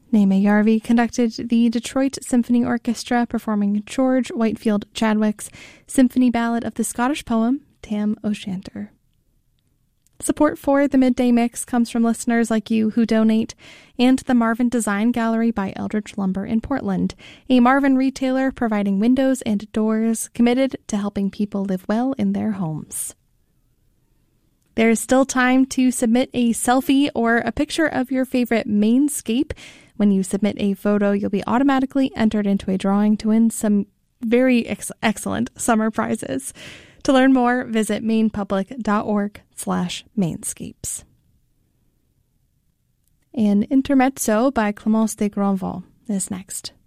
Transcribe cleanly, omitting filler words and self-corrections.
Naima Yarvi conducted the Detroit Symphony Orchestra performing George Whitefield Chadwick's Symphony Ballad of the Scottish poem Tam O'Shanter. Support for the Midday Mix comes from listeners like you who donate, and the Marvin Design Gallery by Eldridge Lumber in Portland, a Marvin retailer providing windows and doors committed to helping people live well in their homes. There is still time to submit a selfie or a picture of your favorite Mainscape. When you submit a photo, you'll be automatically entered into a drawing to win some very excellent summer prizes. To learn more, visit mainepublic.org/mainscapes. An intermezzo by Clémence de Granville is next.